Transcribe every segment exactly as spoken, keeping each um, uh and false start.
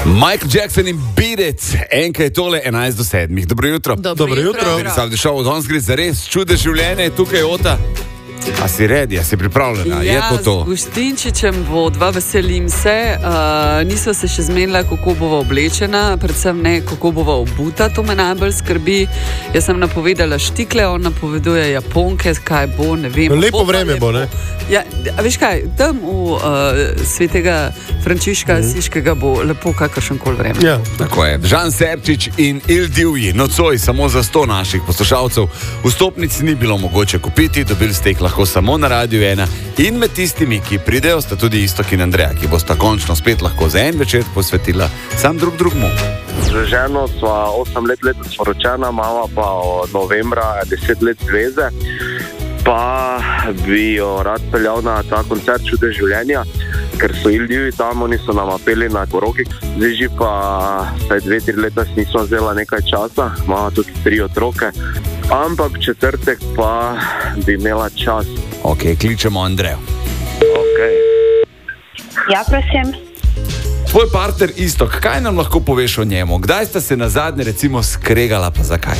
Michael Jackson in Beat It, enka je tole enajst do sedmih. Dobro jutro. Dobro, Dobro jutro. jutro. Sam šel od danes gre za res čude življenje, tukaj je Ota. A si redi, a si pripravljena? Ja, je to to? Z Gustinčičem vodva, veselim se. Uh, nisva se še zmenila, kako bova oblečena, predvsem ne, kako bova obuta, to me najbolj skrbi. Jaz sem napovedala štikle, on napoveduje japonke, kaj bo, ne vem. Lepo vreme bo, ne? Ja, a veš kaj, tam v uh, svetega Frančiška mm. Siškega bo lepo kakršenkoli vreme. Ja. Tako je. Žan Serčič in Il Divji, nocoj samo za sto naših poslušalcev. Vstopnic ni bilo mogoče kupiti, dobili ste jih lahko samo na Radiu ena in med tistimi, ki pridejo, sta tudi Iztok in Andreja, ki bosta končno spet lahko za en večer posvetila sam drug drugmu. Z ženo sva osem let letos poročena, mama pa od novembra deset let zveze, pa bi jo rad peljal na ta koncert Čude življenja, ker so Il Divji tam, oni so nam apeli na poroki. Zdaj že pa saj dve, tri leta nismo vzela nekaj časa, imamo tudi tri otroke, ampak četrtek pa bi imela čas. Ok, kličemo Andrejo. Ok. Ja, prosim. Tvoj partner Iztok, kaj nam lahko poveš o njemu? Kdaj sta se nazadnje recimo skregala, pa zakaj?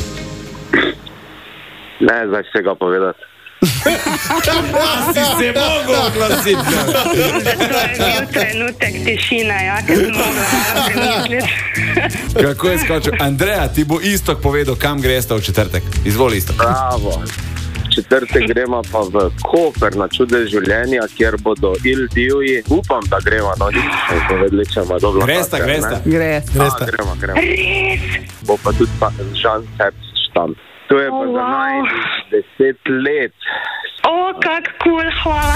Ne, zdaj vsega povedati. Si se mogel oglasiti. To je bil trenutek tišine, ja, ker sem mogla malo premisliti. Kako je skočil? Andreja, ti bo Iztok povedal, kam gresta v četrtek. Izvoli, Iztok. Bravo. Četrtek gremo pa v Koper na Čude življenja, kjer bodo Il Divji. Upam, da gremo, no nismo povedali, če ima dobro. Gresta, gresta. Gresta. A, gremo, gremo. Res? Bo pa tudi pa Žan Serčič tam. To je pa Oh, za wow. naj deset let. O, kak kul, hvala.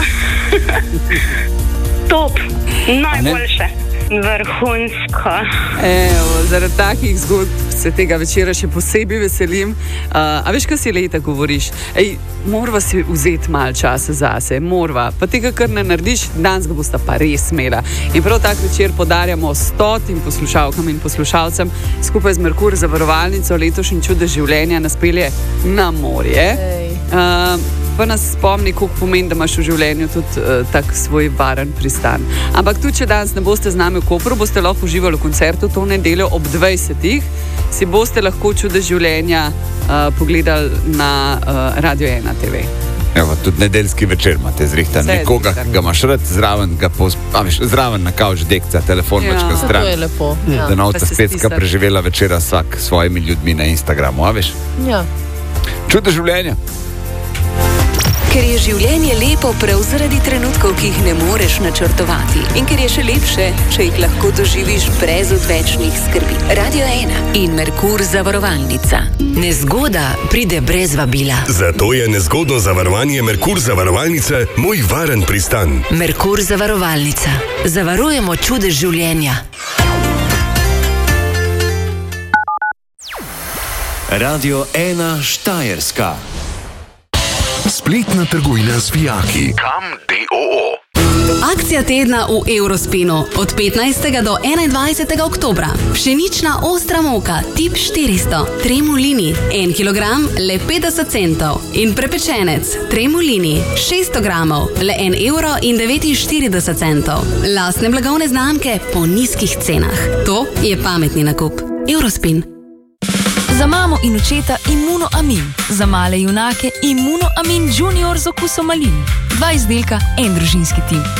Top, najboljše. Vrhunsko. Evo, zaradi takih zgodb se tega večera še posebej veselim. Uh, a veš, kaj si leta govoriš? Ej, morava si vzeti malo časa zase, morava. Pa tega, kar ne narediš, danes ga bosta pa res smela. In prav tak večer podarjamo stotim poslušalkam in poslušalcem skupaj z Merkur zavarovalnico letošnji Čude življenja nas pelje na morje. Uh, pa nas spomni, koliko pomeni, da imaš v življenju tudi uh, tak svoj varen pristan. Ampak tudi, če danes ne boste z nami v Kopru, boste lahko uživali v koncertu to nedeljo ob dvajsetih. Si boste lahko Čude življenja uh, pogledali na uh, Radio ena te ve. Evo, tudi nedeljski večer imate zrihtan. Vse je Nekoga, zrihtan. ki ga imaš rad, zraven, ga pos, a, veš, zraven na kavč dekca, telefon Ja. večkrat To stran. To je lepo. Ja. Da novca Pa se spet stisneš. preživela večera vsak s svojimi ljudmi na Instagramu, a veš? Ja. Čude življenja. Ker je življenje lepo prav zaradi trenutkov, ki jih ne moreš načrtovati. In ker je še lepše, če jih lahko doživiš brez odvečnih skrbi. Radio ena in Merkur zavarovalnica. Nezgoda pride brez vabila. Zato je nezgodno zavarovanje Merkur zavarovalnice moj varen pristan. Merkur zavarovalnica. Zavarujemo čude življenja. Radio ena Štajerska. Spletna trgovina z vijaki. Kam D O O. Akcija tedna v Eurospinu od petnajstega do enaindvajsetega oktobra. Pšenična ostra moka tip štiristo, Tremolini, en kilogram, le petdeset centov. In prepečenec, Tremolini, šeststo gramov, le en evro in devetinštirideset centov. Lastne blagovne znamke po nizkih cenah. To je pametni nakup. Eurospin. Za mamo in očeta Immunoamin. Za male junake Immunoamin Junior z okusom malin. Dva izdelka, en družinski tim.